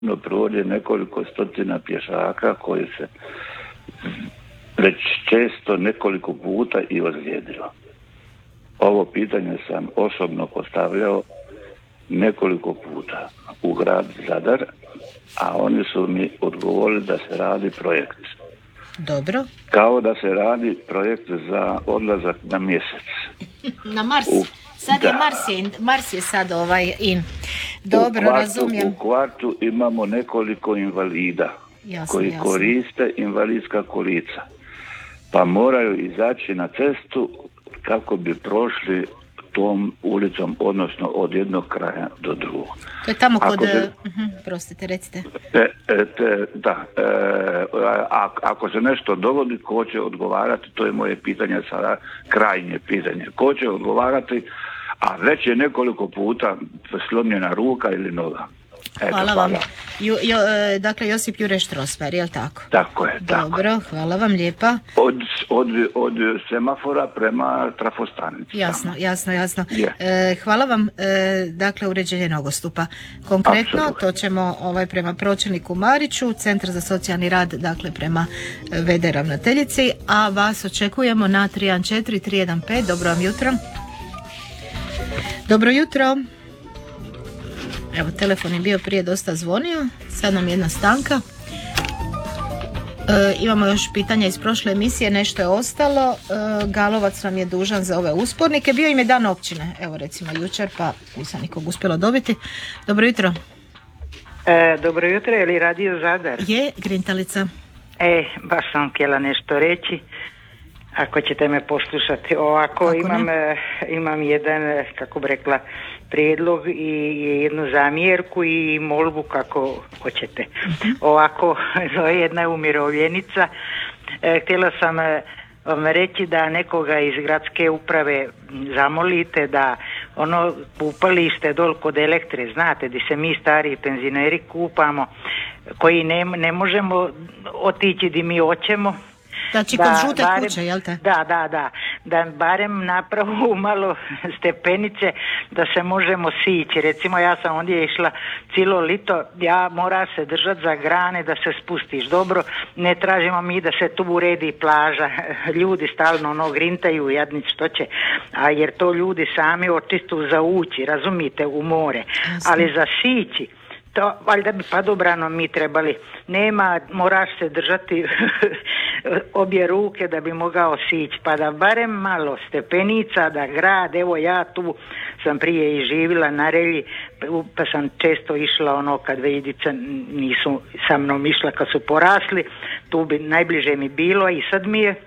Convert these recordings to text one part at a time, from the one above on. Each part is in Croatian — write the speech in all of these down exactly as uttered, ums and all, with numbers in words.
provodi nekoliko stotina pješaka koji se već često nekoliko puta i ozlijedilo. Ovo pitanje sam osobno postavljao nekoliko puta u grad Zadar, a oni su mi odgovorili da se radi projekt. Dobro. Kao da se radi projekt za odlazak na mjesec. Na Mars. U, sad da. je Mars je, Mars je sad ovaj in. Dobro, u kvartu, razumijem. U kvartu imamo nekoliko invalida Jasno, koji jasno. koriste invalidska kolica. Pa moraju izaći na cestu kako bi prošli tom ulicom, odnosno od jednog kraja do drugog. To je tamo kod... Ako se, uh-huh, prostite, recite. te, te, da, e, a, ako se nešto dogodi, ko će odgovarati, to je moje pitanje sada, krajnje pitanje. Ko će odgovarati, a već je nekoliko puta slomljena ruka ili noga. Eto, hvala, hvala vam. Jo, jo, dakle, Josip Jure Štrosmajer, je li tako? Tako je, tako. Dobro, hvala vam lijepa. Od, od, od semafora prema trafostanici. Jasno, jasno, jasno. Yeah. E, hvala vam. E, dakle, uređenje nogostupa. Konkretno, Absolutno. to ćemo ovaj, prema pročelniku Mariću, Centar za socijalni rad, dakle, prema ve de ravnateljici, a vas očekujemo na tri jedan četiri tri jedan pet. Dobro vam jutro. Dobro jutro. Evo, telefon je bio prije dosta zvonio, sad nam jedna stanka. E, imamo još pitanja iz prošle emisije, nešto je ostalo. E, Galovac nam je dužan za ove uspornike. Bio im je dan općine, evo recimo jučer, pa nisam nikog uspjela dobiti. Dobro jutro. E, dobro jutro, je li radio Zadar? Je, Grintalica. E, baš sam htjela nešto reći. Ako ćete me poslušati ovako, Kako imam, e, imam jedan, kako bi rekla, prijedlog i jednu zamjerku i molbu kako hoćete. Uh-huh. Ovako, zove jedna umirovljenica. E, htjela sam e, vam reći da nekoga iz gradske uprave zamolite da ono kupalište dol kod Elektre, znate, gdje se mi stari penzioneri kupamo, koji ne, ne možemo otići gdje mi hoćemo. Znači kod da, žute barem, kuće, jel te? Da, da, da. Da barem napravu malo stepenice da se možemo sići. Recimo ja sam ondje išla cijelo lito, ja mora se držati za grane da se spustiš. Dobro, ne tražimo mi da se tu uredi plaža. Ljudi stalno ono grintaju, jadnici što će. A jer to ljudi sami očistu za ući, razumite, u more. Jasne. Ali za sići, to valjda bi padobrano mi trebali. Nema, moraš se držati obje ruke da bi mogao sići, pa da barem malo stepenica, da grad, evo ja tu sam prije i živjela na Relji, pa sam često išla ono kad vejdice nisu sa mnom išla kad su porasli, tu bi najbliže mi bilo i sad mi je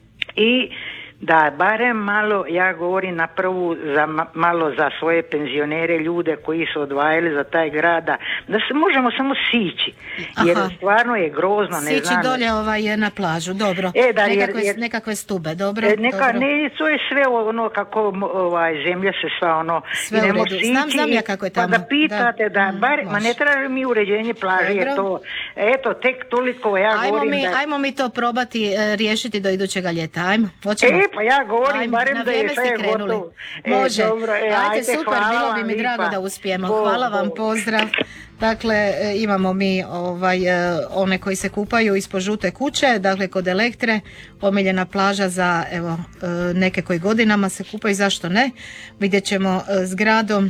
i da barem malo, ja govorim na prvu za malo za svoje penzionere, ljude koji su odvajali za taj grada, da se možemo samo sići. Jer aha, stvarno je grozno, ne sići znam. Sići dolje ovaj, na plažu, dobro. E, da, nekakve, jer, jer, nekakve stube, dobro. E, neka, dobro. Ne, to je sve ono kako ovaj, zemlja se sva ono... Sve u redu. Znam, znam ja kako je tamo. Pa da pitate da, da bar, mm, ma ne traži mi uređenje plaže, jer to, eto, tek toliko ja ajmo govorim mi, da... Ajmo mi to probati e, riješiti do idućega ljeta, ajmo, hoćemo. E, pa ja govorim ajmo, barem da je sve gotovo. Može, e, dobro, e, ajde, ajde, super, bilo bi mi lipa. drago da uspijemo. Bo, hvala vam, bo. pozdrav. Dakle, imamo mi ovaj, one koji se kupaju ispod žute kuće, dakle kod Elektre, omiljena plaža za evo, neke koji godinama se kupaju, zašto ne. Vidjet ćemo s gradom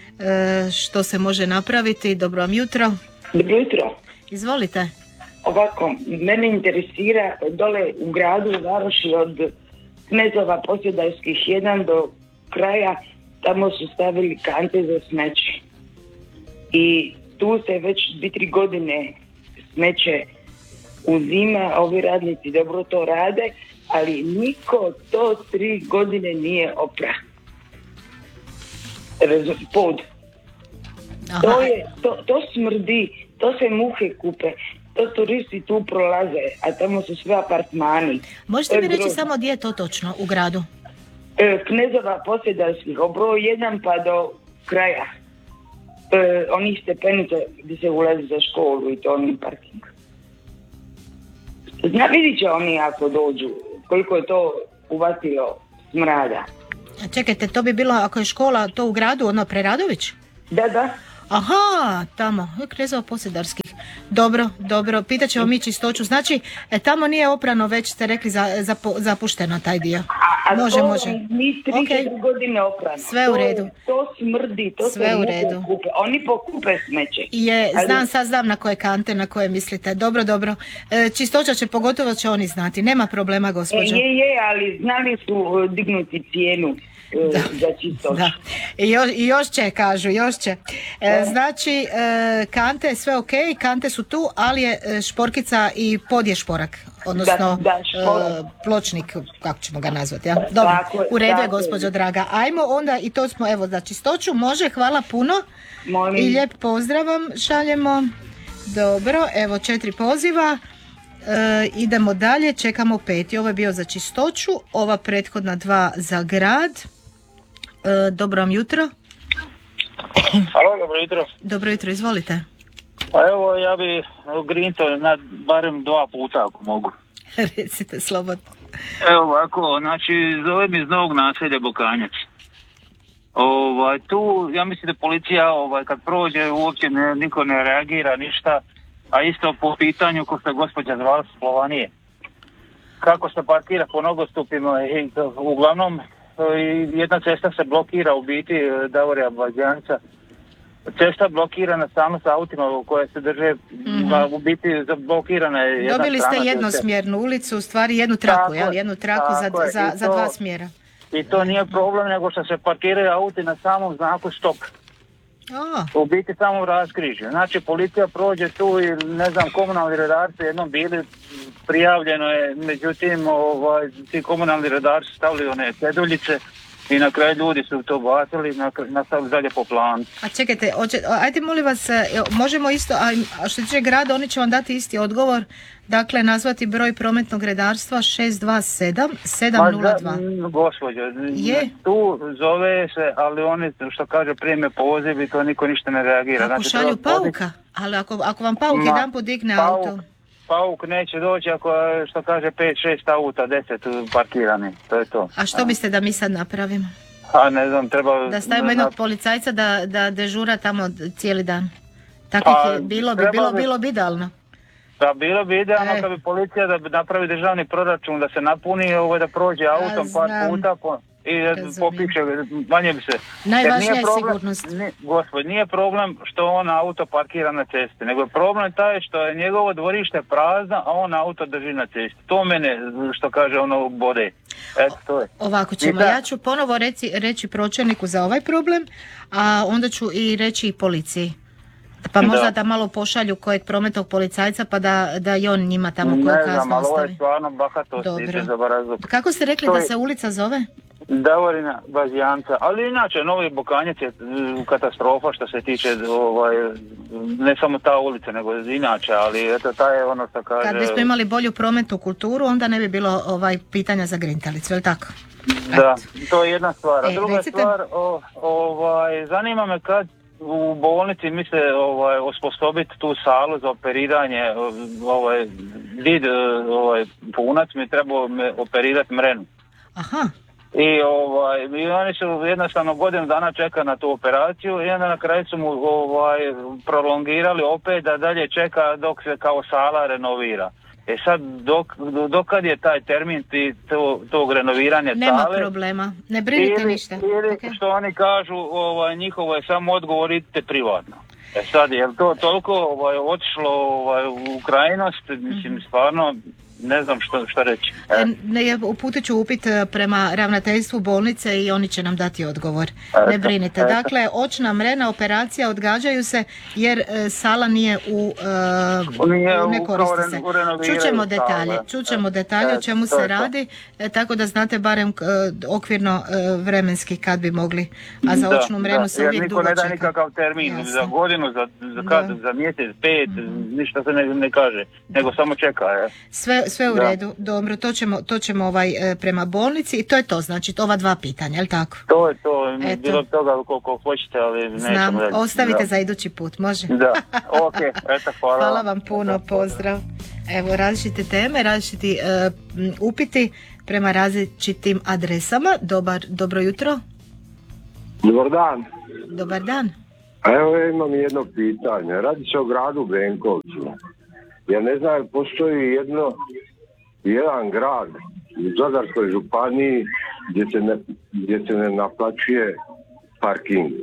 što se može napraviti. Dobro vam jutro. Dobro jutro. Izvolite. Ovako, mene interesira dole u gradu u Varoši od Knezova Posjedarskih jedan do kraja, tamo su stavili kante za smeće. I tu se već dvije, tri godine smeće uzima, ovi radnici dobro to rade, ali niko to tri godine nije opra. Pod. To, je, to, to smrdi, to se muhe kupe, to turisti tu prolaze, a tamo su sve apartmani. Možete mi reći samo gdje je to točno u gradu? E, Knezova Posjedarskih, od broj jedan pa do kraja. E, onih stepenica gdje se ulazi za školu i to onih parking. Zna, vidit će oni ako dođu koliko je to uvatilo smrada. A čekajte, to bi bilo ako je škola to u gradu, ono Preradović? Da, da. Aha, tamo, Knezova Posedarskih. Dobro, dobro, pitat ćemo mi čistoću. Znači, e, tamo nije oprano, već ste rekli za, za, zapušteno taj dio. A, a može, to može. mi tri Okay. godine oprano. Sve u redu. To, to smrdi, to Sve se u redu. Kupe. Oni pokupe smeće. Je, Ali... znam, sad znam na koje kante, na koje mislite. Dobro, dobro. E, čistoća će, pogotovo će oni znati. Nema problema, gospođo. E, je, je, ali znali su uh, dignuti cijenu. Da. Za čistoću. Da. I još, I još će, kažu, još će. E, znači, e, kante, sve ok, kante su tu, ali je e, šporkica i podje šporak, odnosno da, da, šporak. E, pločnik, kako ćemo ga nazvati, ja? Dobro, tako, u redu je, tako. gospođo draga. Ajmo onda, i to smo, evo, za čistoću, može, hvala puno. Molim. I lijep pozdrav vam šaljemo. Dobro, evo četiri poziva. E, idemo dalje, čekamo peti. Ovo je bio za čistoću, ova prethodna dva za grad. E, dobro vam jutro. Halo, dobro jutro. Dobro jutro, izvolite. Pa evo, ja bi grinto na barem dva puta ako mogu. Recite slobodno. Evo ovako, znači zovem iz Novog naselja Bokanjac. Ovaj, tu, ja mislim da policija ovaj, kad prođe uopće ne, niko ne reagira ništa, a isto po pitanju ko ste gospođa zvala Slovanije. Kako se parkira po nogostupima i uglavnom jedna cesta se blokira u biti Davorija Blažjanca. Cesta blokirana samo sa autima koje se drže, mm-hmm. u biti blokirana je jedna Dobili ste strana jednosmjernu ulicu, u stvari jednu traku, tako, jel? Jednu traku za, za, to, za dva smjera. I to nije problem, nego što se parkiraju auti na samom znaku stop. Oh. U biti samo u raskrižju. Znači policija prođe tu i ne znam, komunalni redarci jednom bili, prijavljeno je, međutim ovaj, ti komunalni redarci stavili one ceduljice i na kraju ljudi su to bacili, nastavili dalje po planu. A čekajte, oče, ajde molim vas, možemo isto, a što tiče grada, oni će vam dati isti odgovor, dakle nazvati broj prometnog redarstva šest dva sedam sedam nula dva. Ma, gospođo, je? Tu zove se, ali oni što kaže prijeme poziv i to niko ništa ne reagira. Ako znači, šalju pauka, ali ako, ako vam pauk jedan podigne pauk, auto. Pauk neće doći ako što kaže pet šest auta, deset parkirani, to je to. A što biste da mi sad napravimo? A ne znam, treba... Da stavimo jednog policajca da, da dežura tamo cijeli dan. Takvih je, bilo bi, bilo, bilo bi idealno. Da, bilo bi idealno e. kad bi policija da napravi državni proračun, da se napuni, ovo da prođe autom par puta po, i da popiše, manje bi se. Najvažnija je sigurnost. Nije, gospod, nije problem što on auto parkira na cesti, nego je problem taj što je njegovo dvorište prazno, a on auto drži na cesti. To mene, što kaže ono, bode. Eto, to je. Ovako ćemo, ja ću ponovo reći, reći pročelniku za ovaj problem, a onda ću i reći i policiji. Pa možda da. da malo pošalju kojeg prometnog policajca pa da, da i on njima tamo koju kaznu ostavi. Ne znam, ali ovo je stvarno bahatost. Dobro. Kako ste rekli to da je... se ulica zove? Davorina Blažjanca, ali inače Novi Bokanjac je katastrofa što se tiče ovaj, ne samo ta ulica nego inače, ali eto ta je ono što kaže... Kad bismo imali bolju prometnu kulturu onda ne bi bilo ovaj pitanja za grintalicu, je li tako? Da, to je jedna stvar. A e, druga recite... stvar, o, ovaj, zanima me kad u bolnici misle ovaj, osposobiti tu salu za operiranje, ovaj, did, ovaj, punac mi trebao operirati mrenu. Aha. I, ovaj, i oni su jednostavno godinu dana čeka na tu operaciju i onda na kraju su mu ovaj, prolongirali opet da dalje čeka dok se kao sala renovira. E sad, dok, dokad je taj termin ti, to, tog renoviranja Nema sale? Nema problema, ne brinite ili, ništa. Ili okay. Što oni kažu, ovaj, njihovo je samo odgovor, idite privatno. E sad, je li to toliko ovaj, otišlo ovaj, u krajnost, mislim, stvarno... Ne znam što, što reći. E. Ne, uputit ću upit prema ravnateljstvu bolnice i oni će nam dati odgovor. Eto, ne brinite. eto. Dakle, očna mrena, operacija odgađaju se jer e, sala nije u, e, nije u ne koristi se. Čućemo detalje. Sale. Čućemo detalje o čemu se radi, e, tako da znate barem e, okvirno e, vremenski kad bi mogli. A za očnu mrenu da, se uvijek dugo čeka. Jer niko ne da nikakav termin. Jasne. Za godinu, za, za, kad, za mjesec, pet, mm-hmm. ništa se ne, ne kaže. Nego samo čeka. Je. Sve Sve u da. redu, dobro, to ćemo, to ćemo ovaj, e, prema bolnici i to je to, znači ova dva pitanja, je li tako? To je to, Eto. Bilo toga koliko hoćete, ali nećemo. Znam, reći. ostavite da. za idući put, može? Da, ok, eto, hvala. Hvala vam puno, pozdrav. Evo, različite teme, različiti uh, upiti prema različitim adresama. Dobar, dobro jutro. Dobar dan. Dobar dan. A evo ja imam jedno pitanje. Radi se o gradu Benkovcu. Ja ne znam, postoji jedno, jedan grad u Zadarskoj županiji gdje se ne, gdje se ne naplaćuje parking.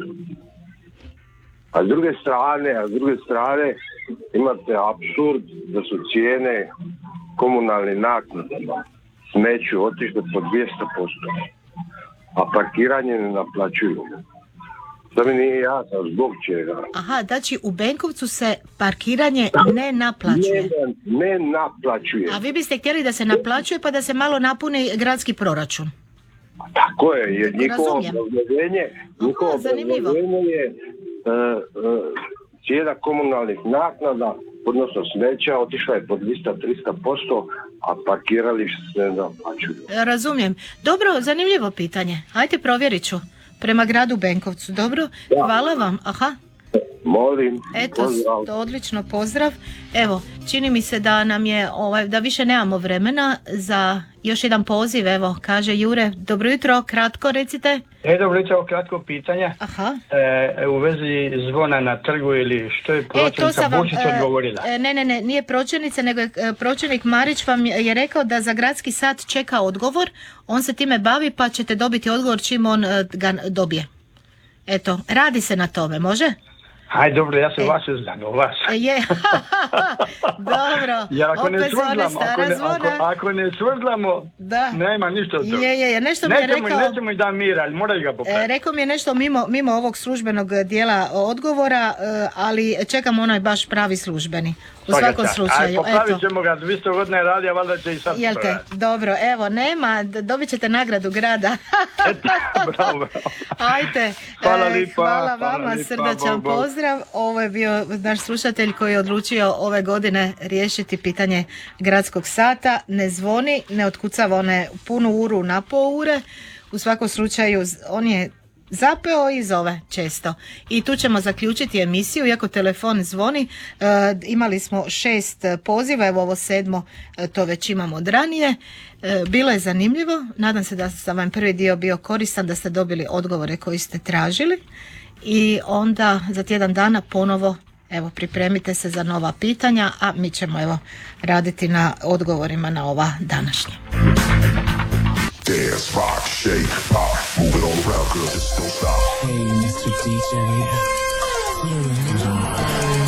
A s druge strane, a s druge strane imate apsurd da su cijene komunalnih naknada smeću otišle po dvjesto posto, a parkiranje ne naplaćuju. To mi nije jasno, zbog čega. Aha, znači u Benkovcu se parkiranje ne naplaćuje. Ne, ne naplaćuje. A vi biste htjeli da se naplaćuje pa da se malo napuni gradski proračun. Tako je, jer njihovo obrazloženje, njihovo obrazloženje je uh, uh, cijena komunalnih naknada, odnosno smeća, otišla je po dvjesto do tristo posto, a parkiralište se ne naplaćuju. Razumijem. Dobro, zanimljivo pitanje. Ajde, provjerit ću. Prema gradu Benkovcu. Dobro, da. Hvala vam. Aha. Molim. Eto, pozdrav. To odlično, pozdrav. Evo, čini mi se da nam je, ovaj, da više nemamo vremena za još jedan poziv. Evo, kaže Jure, dobro jutro, kratko recite. E, dobro jutro, kratko pitanje. Aha. E, u vezi zvona na trgu ili što je pročelnica e, Bušić e, odgovorila? E, ne, ne, ne, nije pročelnica, nego je pročelnik Marić vam je rekao da za gradski sat čeka odgovor. On se time bavi pa ćete dobiti odgovor čim on ga dobije. Eto, radi se na tome, može? Aj, dobro, ja se e. vas znam, o vas. Je, dobro. Ja, ako ne svrzlamo, ako ne, ako, ako ne svrzlamo, da. Nema ništa od toga. Je, je, je, nešto mi je rekao... Nećemo mi da mira, ali moraju ga popraviti. E, rekao mi je nešto mimo, mimo ovog službenog dijela odgovora, ali čekam onaj baš pravi službeni. U Svaka svakom čast. slučaju. Aj, popravit ćemo ga, dvjesto godina je radio, valjda će i sad popraviti. Dobro, evo, nema, dobit ćete nagradu grada. Bravo. Ajde, hvala, lipa, hvala vama, hvala lipa, srdačan bo, bo. pozdrav. Ovo je bio naš slušatelj koji je odlučio ove godine riješiti pitanje gradskog sata. Ne zvoni, ne otkucava one punu uru na pol ure. U svakom slučaju on je zapeo i zove često. I tu ćemo zaključiti emisiju, iako telefon zvoni. E, imali smo šest poziva, evo ovo sedmo, e, to već imamo od ranije. E, bilo je zanimljivo, nadam se da sam vam prvi dio bio koristan, da ste dobili odgovore koji ste tražili. I onda za tjedan dana ponovo, evo, pripremite se za nova pitanja, a mi ćemo evo raditi na odgovorima na ova današnja. Dance, rock, shake, pop, move it all around, girls, just don't stop. Hey, mister D J.